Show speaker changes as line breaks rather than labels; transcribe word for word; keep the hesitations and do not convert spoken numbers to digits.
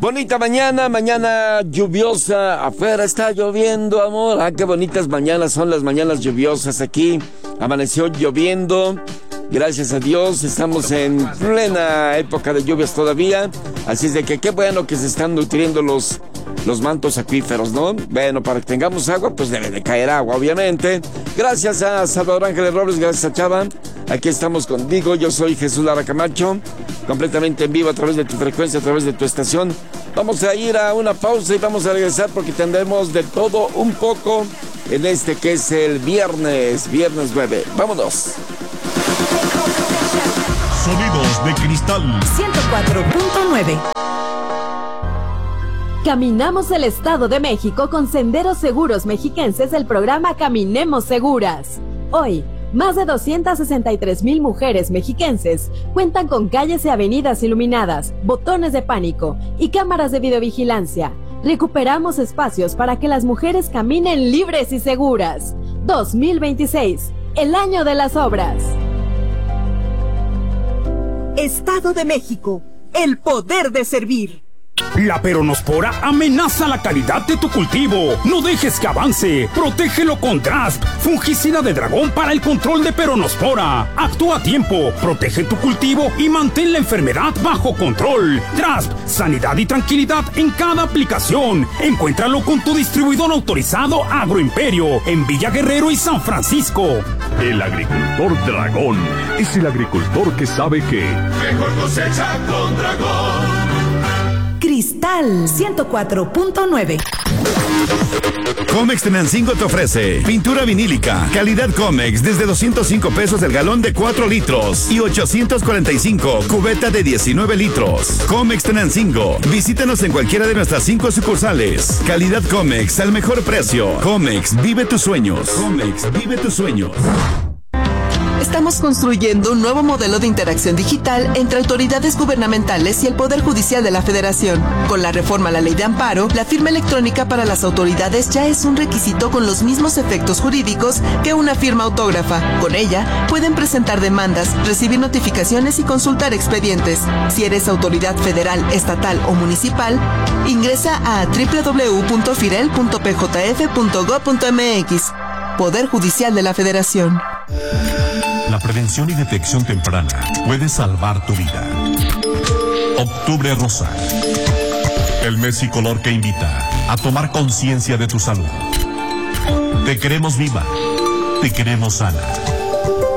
Bonita mañana, mañana lluviosa. Afuera está lloviendo, amor. Ah, qué bonitas mañanas son las mañanas lluviosas aquí. Amaneció lloviendo. Gracias a Dios, estamos en plena época de lluvias todavía. Así es de que qué bueno que se están nutriendo los, los mantos acuíferos, ¿no? Bueno, para que tengamos agua, pues debe de caer agua, obviamente. Gracias a Salvador Ángeles Robles, gracias a Chava. Aquí estamos contigo, yo soy Jesús Lara Camacho, completamente en vivo a través de tu frecuencia, a través de tu estación. Vamos a ir a una pausa y vamos a regresar porque tendremos de todo un poco en este que es el viernes, viernes nueve. Vámonos.
Sonidos de Cristal
ciento cuatro punto nueve.
Caminamos el Estado de México con Senderos Seguros Mexiquenses del programa Caminemos Seguras. Hoy, más de doscientas sesenta y tres mil mujeres mexiquenses cuentan con calles y avenidas iluminadas, botones de pánico y cámaras de videovigilancia. Recuperamos espacios para que las mujeres caminen libres y seguras. dos mil veintiséis, el año de las obras.
Estado de México, el poder de servir.
La peronospora amenaza la calidad de tu cultivo. No dejes que avance. Protégelo con Drasp, fungicida de dragón para el control de peronospora. Actúa a tiempo, protege tu cultivo y mantén la enfermedad bajo control. Drasp, sanidad y tranquilidad en cada aplicación. Encuéntralo con tu distribuidor autorizado Agroimperio en Villa Guerrero y San Francisco.
El agricultor dragón es el agricultor que sabe que
mejor cosecha con dragón.
Cristal ciento cuatro punto nueve.
Comex Tenancingo te ofrece pintura vinílica, calidad Comex desde doscientos cinco pesos el galón de cuatro litros y ochocientos cuarenta y cinco cubeta de diecinueve litros. Comex Tenancingo, visítanos en cualquiera de nuestras cinco sucursales. Calidad Comex al mejor precio. Comex, vive tus sueños. Comex, vive tus sueños.
Estamos construyendo un nuevo modelo de interacción digital entre autoridades gubernamentales y el Poder Judicial de la Federación. Con la reforma a la Ley de Amparo, la firma electrónica para las autoridades ya es un requisito con los mismos efectos jurídicos que una firma autógrafa. Con ella, pueden presentar demandas, recibir notificaciones y consultar expedientes. Si eres autoridad federal, estatal o municipal, ingresa a doble u doble u doble u punto firel punto p j f punto gob punto m x. Poder Judicial de la Federación.
La prevención y detección temprana puede salvar tu vida. Octubre Rosa. El mes y color que invita a tomar conciencia de tu salud. Te queremos viva. Te queremos sana.